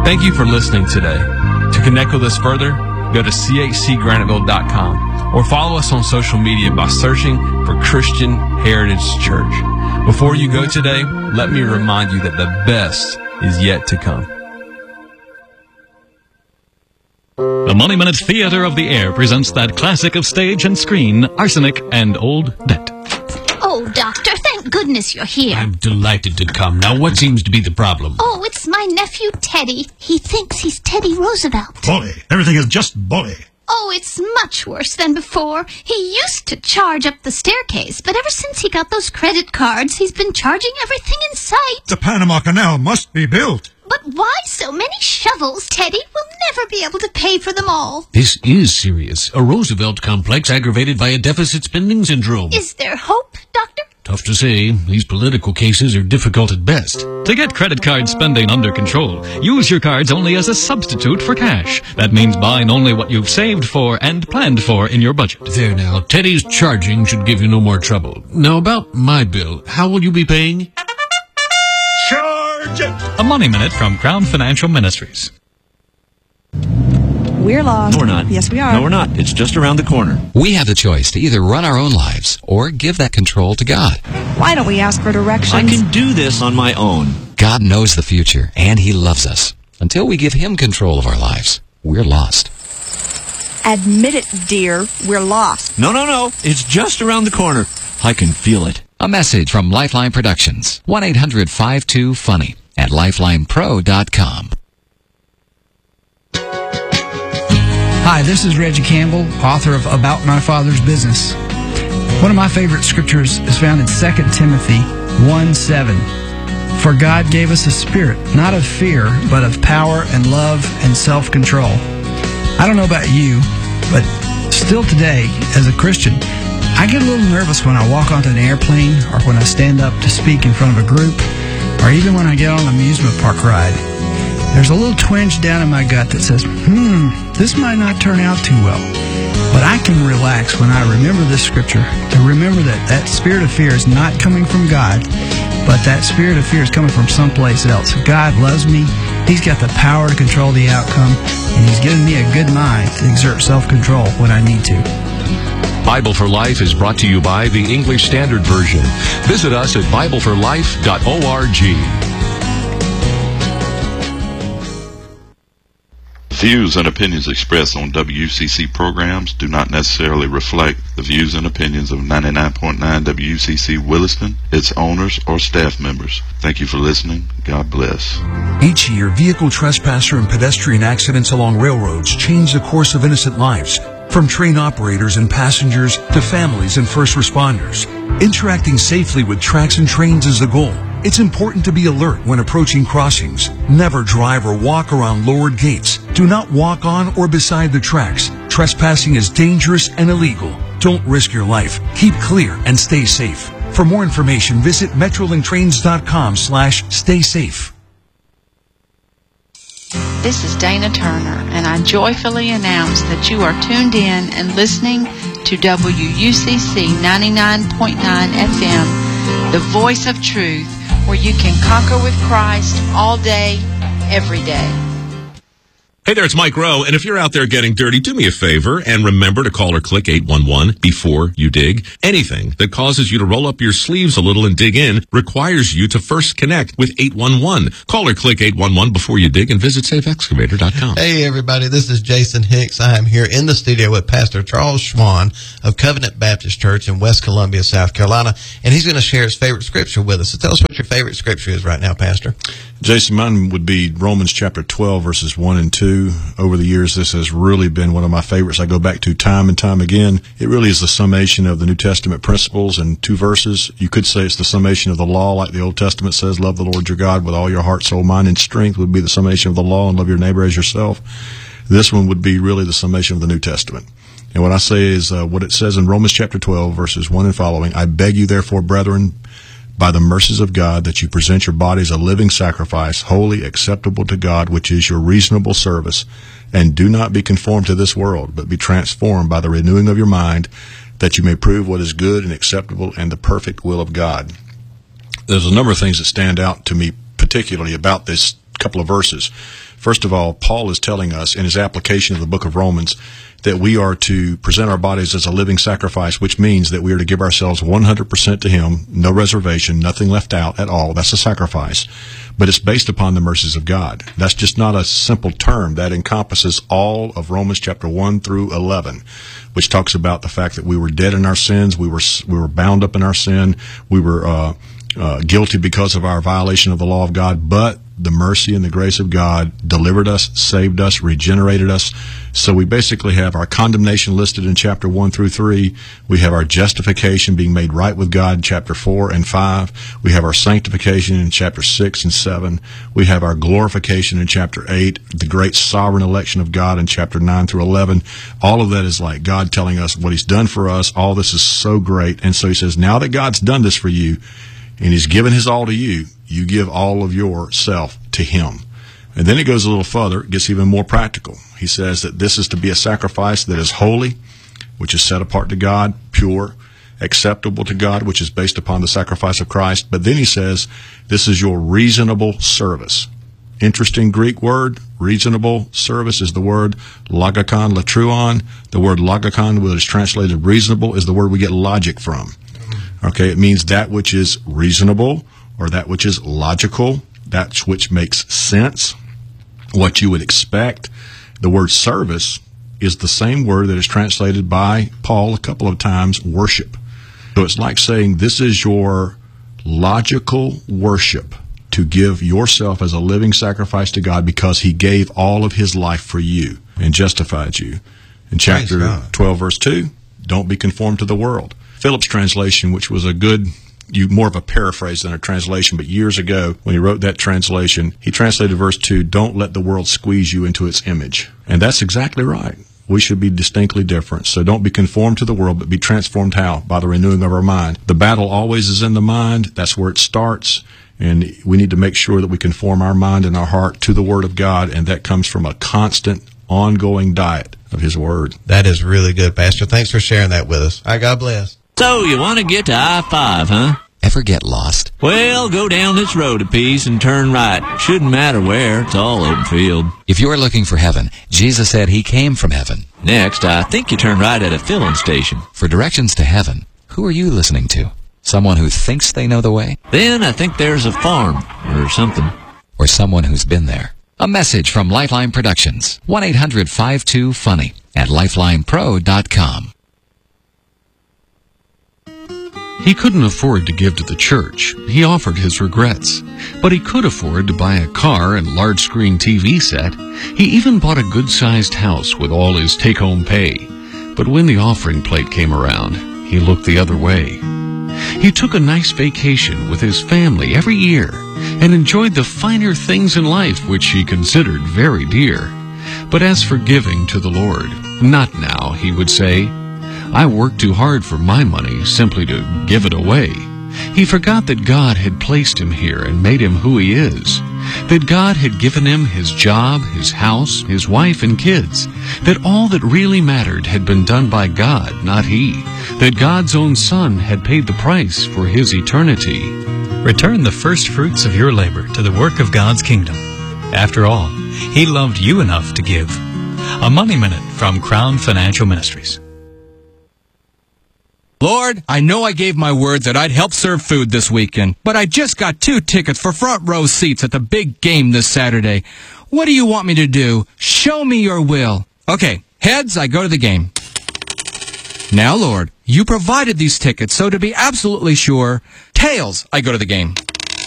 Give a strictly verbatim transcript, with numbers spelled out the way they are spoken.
Thank you for listening today. To connect with us further, go to c h c graniteville dot com or follow us on social media by searching for Christian Heritage Church. Before you go today, let me remind you that the best is yet to come. The Money Minute Theater of the Air presents that classic of stage and screen, Arsenic and Old Debt. Oh, Doctor, thank goodness you're here. I'm delighted to come. Now, what seems to be the problem? Oh, it's my nephew, Teddy. He thinks he's Teddy Roosevelt. Bully. Everything is just bully. Oh, it's much worse than before. He used to charge up the staircase, but ever since he got those credit cards, he's been charging everything in sight. The Panama Canal must be built. But why so many shovels, Teddy? We'll never be able to pay for them all. This is serious. A Roosevelt complex aggravated by a deficit spending syndrome. Is there hope, Doctor? Tough to say. These political cases are difficult at best. To get credit card spending under control, use your cards only as a substitute for cash. That means buying only what you've saved for and planned for in your budget. There now, Teddy's charging should give you no more trouble. Now, about my bill, how will you be paying? Charge it! A Money Minute from Crown Financial Ministries. We're lost. No, we're not. Yes, we are. No, we're not. It's just around the corner. We have the choice to either run our own lives or give that control to God. Why don't we ask for directions? I can do this on my own. God knows the future, and He loves us. Until we give Him control of our lives, we're lost. Admit it, dear. We're lost. No, no, no. It's just around the corner. I can feel it. A message from Lifeline Productions. one eight hundred five two funny at lifeline pro dot com. Hi, this is Reggie Campbell, author of About My Father's Business. One of my favorite scriptures is found in Second Timothy one seven. For God gave us a spirit, not of fear, but of power and love and self-control. I don't know about you, but still today, as a Christian, I get a little nervous when I walk onto an airplane or when I stand up to speak in front of a group or even when I get on an amusement park ride. There's a little twinge down in my gut that says, hmm, this might not turn out too well. But I can relax when I remember this scripture, to remember that that spirit of fear is not coming from God, but that spirit of fear is coming from someplace else. God loves me. He's got the power to control the outcome, and He's given me a good mind to exert self-control when I need to. Bible for Life is brought to you by the English Standard Version. Visit us at bible for life dot org. Views and opinions expressed on W C C programs do not necessarily reflect the views and opinions of ninety-nine point nine W C C Williston, its owners, or staff members. Thank you for listening. God bless. Each year, vehicle trespasser and pedestrian accidents along railroads change the course of innocent lives, from train operators and passengers to families and first responders. Interacting safely with tracks and trains is the goal. It's important to be alert when approaching crossings. Never drive or walk around lowered gates. Do not walk on or beside the tracks. Trespassing is dangerous and illegal. Don't risk your life. Keep clear and stay safe. For more information, visit metrolinktrains.com slash stay safe. This is Dana Turner, and I joyfully announce that you are tuned in and listening to W U C C ninety-nine point nine F M, the voice of truth, where you can conquer with Christ all day, every day. Hey there, it's Mike Rowe, and if you're out there getting dirty, do me a favor and remember to call or click eight one one before you dig. Anything that causes you to roll up your sleeves a little and dig in requires you to first connect with eight one one. Call or click eight one one before you dig and visit safe excavator dot com. Hey everybody, this is Jason Hicks. I am here in the studio with Pastor Charles Schwan of Covenant Baptist Church in West Columbia, South Carolina, and he's going to share his favorite scripture with us. So tell us what your favorite scripture is right now, Pastor. Jason, mine would be Romans chapter twelve, verses one and two. Over the years, this has really been one of my favorites. I go back to time and time again. It really is the summation of the New Testament principles in two verses. You could say it's the summation of the law, like the Old Testament says, love the Lord your God with all your heart, soul, mind, and strength would be the summation of the law, and love your neighbor as yourself. This one would be really the summation of the New Testament. And what I say is uh, what it says in Romans chapter twelve, verses one and following. I beg you, therefore, brethren, by the mercies of God, that you present your bodies a living sacrifice, holy, acceptable to God, which is your reasonable service. And do not be conformed to this world, but be transformed by the renewing of your mind, that you may prove what is good and acceptable and the perfect will of God. There's a number of things that stand out to me particularly about this couple of verses. First of all, Paul is telling us in his application of the book of Romans that we are to present our bodies as a living sacrifice, which means that we are to give ourselves one hundred percent to him, no reservation, nothing left out at all. That's a sacrifice. But it's based upon the mercies of God. That's just not a simple term. That encompasses all of Romans chapter one through eleven, which talks about the fact that we were dead in our sins, we were we were bound up in our sin, we were uh, uh, guilty because of our violation of the law of God, but the mercy and the grace of God delivered us, saved us, regenerated us. So we basically have our condemnation listed in chapter one through three. We have our justification, being made right with God, in chapter four and five. We have our sanctification in chapter six and seven. We have our glorification in chapter eight, the great sovereign election of God in chapter nine through eleven. All of that is like God telling us what he's done for us. All this is so great. And so he says, now that God's done this for you, and he's given his all to you, you give all of yourself to him. And then it goes a little further. It gets even more practical. He says that this is to be a sacrifice that is holy, which is set apart to God, pure, acceptable to God, which is based upon the sacrifice of Christ. But then he says, this is your reasonable service. Interesting Greek word. Reasonable service is the word logikon, latruon. The word logikon, which is translated reasonable, is the word we get logic from. Okay, it means that which is reasonable, or that which is logical, that which makes sense, what you would expect. The word service is the same word that is translated by Paul a couple of times, worship. So it's like saying this is your logical worship, to give yourself as a living sacrifice to God because he gave all of his life for you and justified you. In chapter twelve, verse two, don't be conformed to the world. Phillips' translation, which was a good, you more of a paraphrase than a translation, but years ago when he wrote that translation, he translated verse two, don't let the world squeeze you into its image. And that's exactly right. We should be distinctly different. So don't be conformed to the world, but be transformed how? By the renewing of our mind. The battle always is in the mind. That's where it starts. And we need to make sure that we conform our mind and our heart to the Word of God, and that comes from a constant, ongoing diet of his Word. That is really good, Pastor. Thanks for sharing that with us. All right, God bless. So, you want to get to I five, huh? Ever get lost? Well, go down this road a piece and turn right. Shouldn't matter where, it's all open field. If you're looking for heaven, Jesus said he came from heaven. Next, I think you turn right at a filling station. For directions to heaven, who are you listening to? Someone who thinks they know the way? Then I think there's a farm, or something. Or someone who's been there. A message from Lifeline Productions. one eight hundred five two funny at lifeline pro dot com. He couldn't afford to give to the church. He offered his regrets. But he could afford to buy a car and large-screen T V set. He even bought a good-sized house with all his take-home pay. But when the offering plate came around, he looked the other way. He took a nice vacation with his family every year and enjoyed the finer things in life which he considered very dear. But as for giving to the Lord, not now, he would say. I worked too hard for my money simply to give it away. He forgot that God had placed him here and made him who he is. That God had given him his job, his house, his wife and kids. That all that really mattered had been done by God, not he. That God's own Son had paid the price for his eternity. Return the first fruits of your labor to the work of God's kingdom. After all, he loved you enough to give. A Money Minute from Crown Financial Ministries. Lord, I know I gave my word that I'd help serve food this weekend, but I just got two tickets for front row seats at the big game this Saturday. What do you want me to do? Show me your will. Okay, heads, I go to the game. Now, Lord, you provided these tickets, so to be absolutely sure, tails, I go to the game.